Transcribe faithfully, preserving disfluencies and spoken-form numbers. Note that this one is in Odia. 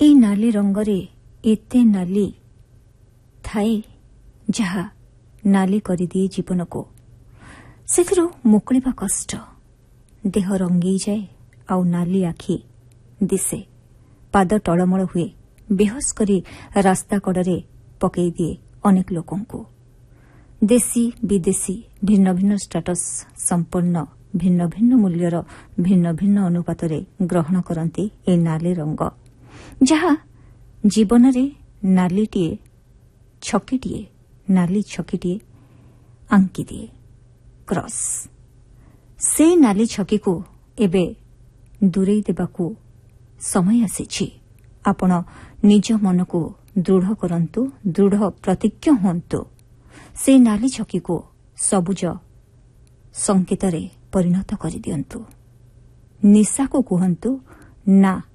ଏ ନାଲି ରଙ୍ଗରେ ଏତେ ନାଲି ଥାଏ ଯାହା ନାଲି କରିଦିଏ ଜୀବନକୁ। ସେଥିରୁ ମୁକୁଳିବା କଷ୍ଟ। ଦେହ ରଙ୍ଗେଇ ଯାଏ ଆଉ ନାଲି ଆଖି ଦିଶେ। ପାଦ ଟଳମଳ ହୁଏ। ବେହୋସ କରି ରାସ୍ତା କଡ଼ରେ ପକାଇ ଦିଏ ଅନେକ ଲୋକଙ୍କୁ। ଦେଶୀ ବିଦେଶୀ ଭିନ୍ନ ଭିନ୍ନ ଷ୍ଟାଟସ୍ ସମ୍ପନ୍ନ ଭିନ୍ନ ଭିନ୍ନ ମୂଲ୍ୟର ଭିନ୍ନ ଭିନ୍ନ ଅନୁପାତରେ ଗ୍ରହଣ କରନ୍ତି ଏ ନାଲି ରଙ୍ଗ, ଯାହା ଜୀବନରେ ନାଲିଟିଏ ଛକିଟିଏ ନାଲି ଛକିଟିଏ ଆଙ୍କିଦିଏ କ୍ରସ୍। ସେ ନାଲି ଛକିକୁ ଏବେ ଦୂରେଇ ଦେବାକୁ ସମୟ ଆସିଛି। ଆପଣ ନିଜ ମନକୁ ଦୃଢ଼ କରନ୍ତୁ, ଦୃଢ଼ ପ୍ରତିଜ୍ଞ ହୁଅନ୍ତୁ। ସେ ନାଲି ଛକିକୁ ସବୁଜ ସଂକେତରେ ପରିଣତ କରିଦିଅନ୍ତୁ। ନିଶାକୁ କୁହନ୍ତୁ ନା